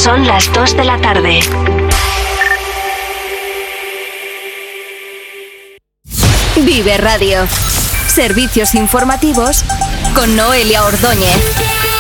Son las 2 de la tarde. Vive Radio. Servicios informativos con Noelia Ordóñez.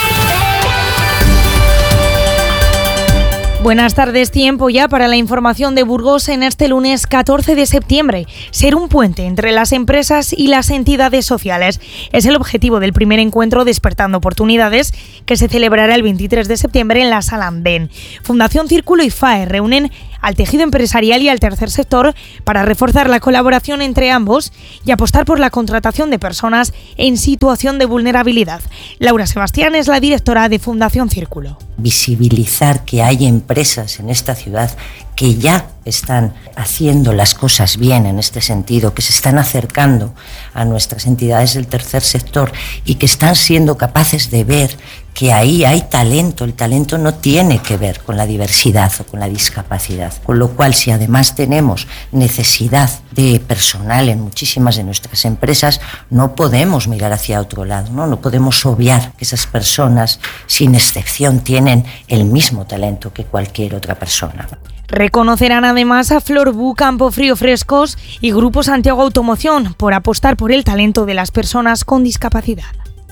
Buenas tardes, tiempo ya para la información de Burgos en este lunes 14 de septiembre. Ser un puente entre las empresas y las entidades sociales es el objetivo del primer encuentro Despertando Oportunidades que se celebrará el 23 de septiembre en la Sala Andén. Fundación Círculo y FAE reúnen al tejido empresarial y al tercer sector para reforzar la colaboración entre ambos y apostar por la contratación de personas en situación de vulnerabilidad. Laura Sebastián es la directora de Fundación Círculo. Visibilizar que hay empresas en esta ciudad que ya están haciendo las cosas bien en este sentido, que se están acercando a nuestras entidades del tercer sector y que están siendo capaces de ver que ahí hay talento. El talento no tiene que ver con la diversidad o con la discapacidad. Con lo cual, si además tenemos necesidad de personal en muchísimas de nuestras empresas, no podemos mirar hacia otro lado, ¿no? No podemos obviar que esas personas, sin excepción, tienen el mismo talento que cualquier otra persona. Reconocerán además a Florbu, Campo Frío Frescos y Grupo Santiago Automoción por apostar por el talento de las personas con discapacidad.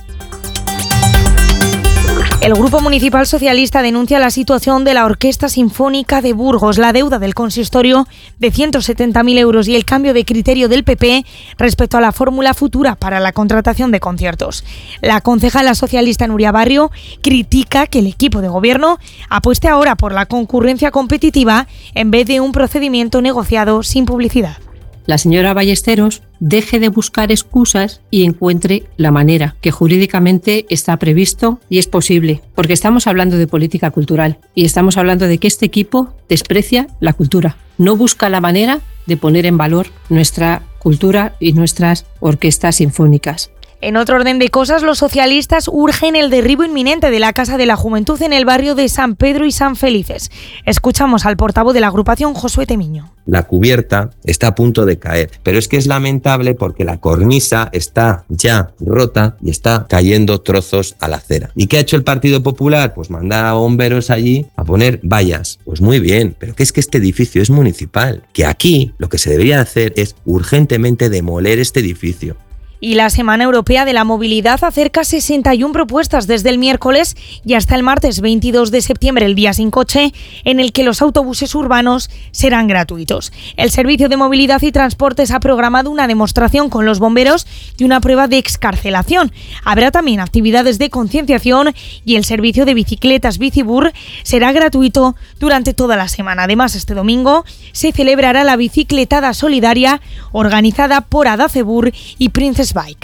El Grupo Municipal Socialista denuncia la situación de la Orquesta Sinfónica de Burgos, la deuda del consistorio de 170.000 euros y el cambio de criterio del PP respecto a la fórmula futura para la contratación de conciertos. La concejala socialista Nuria Barrio critica que el equipo de gobierno apueste ahora por la concurrencia competitiva en vez de un procedimiento negociado sin publicidad. La señora Ballesteros deje de buscar excusas y encuentre la manera, que jurídicamente está previsto y es posible, porque estamos hablando de política cultural y estamos hablando de que este equipo desprecia la cultura, no busca la manera de poner en valor nuestra cultura y nuestras orquestas sinfónicas. En otro orden de cosas, los socialistas urgen el derribo inminente de la Casa de la Juventud en el barrio de San Pedro y San Felices. Escuchamos al portavoz de la agrupación, Josué Temiño. La cubierta está a punto de caer, pero es que es lamentable porque la cornisa está ya rota y está cayendo trozos a la acera. ¿Y qué ha hecho el Partido Popular? Pues mandar a bomberos allí a poner vallas. Pues muy bien, pero que es que este edificio es municipal, que aquí lo que se debería hacer es urgentemente demoler este edificio. Y la Semana Europea de la Movilidad acerca 61 propuestas desde el miércoles y hasta el martes 22 de septiembre, el día sin coche, en el que los autobuses urbanos serán gratuitos. El Servicio de Movilidad y Transportes ha programado una demostración con los bomberos y una prueba de excarcelación. Habrá también actividades de concienciación y el servicio de bicicletas Bicibur será gratuito durante toda la semana. Además, este domingo se celebrará la bicicletada solidaria organizada por Adacebur y Princess Bike.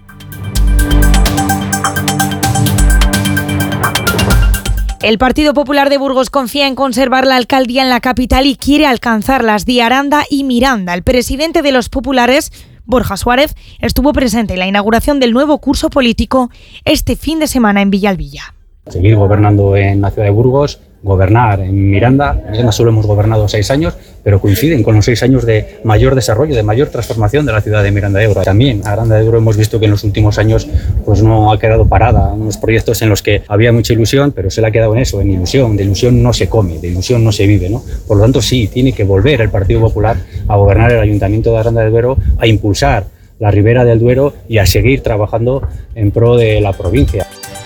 El Partido Popular de Burgos confía en conservar la alcaldía en la capital y quiere alcanzarlas de Aranda y Miranda. El presidente de los populares, Borja Suárez, estuvo presente en la inauguración del nuevo curso político este fin de semana en Villalbilla. Seguir gobernando en la ciudad de Burgos, gobernar en Miranda. En Miranda solo hemos gobernado 6 años, pero coinciden con los 6 años de mayor desarrollo, de mayor transformación de la ciudad de Miranda de Ebro. También Aranda de Ebro hemos visto que en los últimos años pues no ha quedado parada, unos proyectos en los que había mucha ilusión, pero se le ha quedado en eso, en ilusión. De ilusión no se come, de ilusión no se vive, ¿no? Por lo tanto, sí, tiene que volver el Partido Popular a gobernar el Ayuntamiento de Aranda de Ebro, a impulsar la Ribera del Duero y a seguir trabajando en pro de la provincia.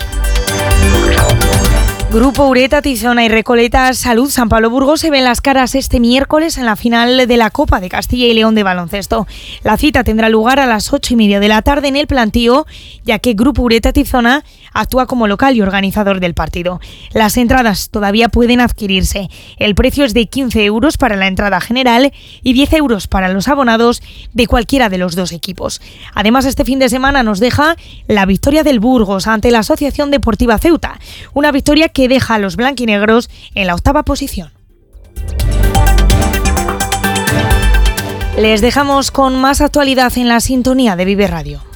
Grupo Ureta, Tizona y Recoleta Salud San Pablo Burgos se ven las caras este miércoles en la final de la Copa de Castilla y León de baloncesto. La cita tendrá lugar a las 8:30 de la tarde en el Plantío, ya que Grupo Ureta Tizona actúa como local y organizador del partido. Las entradas todavía pueden adquirirse. El precio es de 15 euros para la entrada general y 10 euros para los abonados de cualquiera de los dos equipos. Además, este fin de semana nos deja la victoria del Burgos ante la Asociación Deportiva Ceuta. Una victoria que deja a los blanquinegros en la 8ª posición. Les dejamos con más actualidad en la sintonía de Vive Radio.